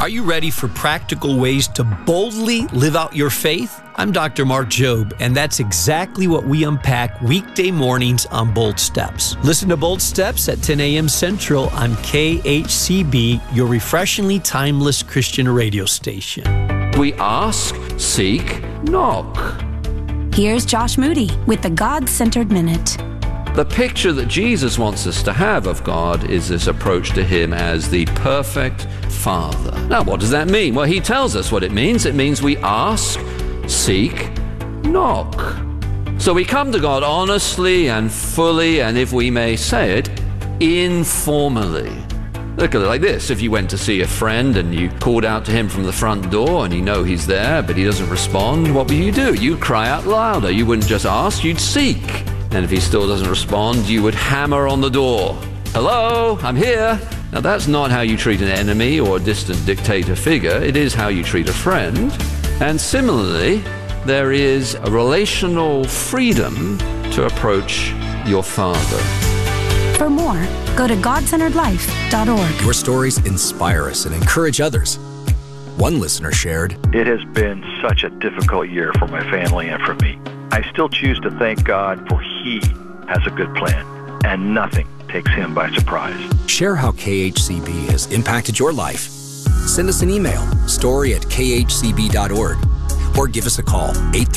Are you ready for practical ways to boldly live out your faith? I'm Dr. Mark Jobe, and that's exactly what we unpack weekday mornings on Bold Steps. Listen to Bold Steps at 10 a.m. Central on KHCB, your refreshingly timeless Christian radio station. We ask, seek, knock. Here's Josh Moody with the God-Centered Minute. The picture that Jesus wants us to have of God is this approach to Him as the perfect Father. Now, what does that mean? Well, He tells us what it means. It means we ask, seek, knock. So we come to God honestly and fully, and if we may say it, informally. Look at it like this. If you went to see a friend and you called out to him from the front door and you know he's there, but he doesn't respond, what would you do? You'd cry out louder. You wouldn't just ask, you'd seek. And if he still doesn't respond, you would hammer on the door. Hello, I'm here. Now that's not how you treat an enemy or a distant dictator figure. It is how you treat a friend. And similarly, there is a relational freedom to approach your Father. For more, go to godcenteredlife.org. Your stories inspire us and encourage others. One listener shared, "It has been such a difficult year for my family and for me. I still choose to thank God, for He has a good plan, and nothing takes Him by surprise." Share how KHCB has impacted your life. Send us an email, story@khcb.org, or give us a call,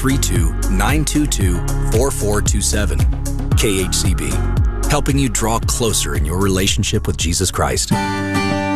832-922-4427. KHCB, helping you draw closer in your relationship with Jesus Christ.